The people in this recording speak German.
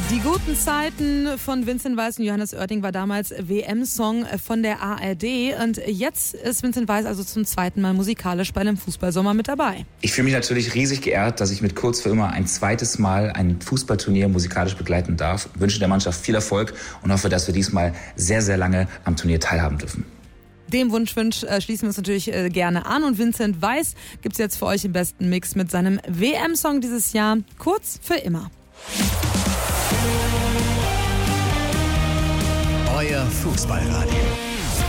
Die guten Zeiten von Vincent Weiss und Johannes Oerding war damals WM-Song von der ARD. Und jetzt ist Vincent Weiss also zum zweiten Mal musikalisch bei einem Fußballsommer mit dabei. Ich fühle mich natürlich riesig geehrt, dass ich mit Kurz für immer ein zweites Mal ein Fußballturnier musikalisch begleiten darf. Ich wünsche der Mannschaft viel Erfolg und hoffe, dass wir diesmal sehr, sehr lange am Turnier teilhaben dürfen. Dem Wunsch schließen wir uns natürlich gerne an. Und Vincent Weiss gibt's jetzt für euch im besten Mix mit seinem WM-Song dieses Jahr, Kurz für immer. Euer Fußballradio.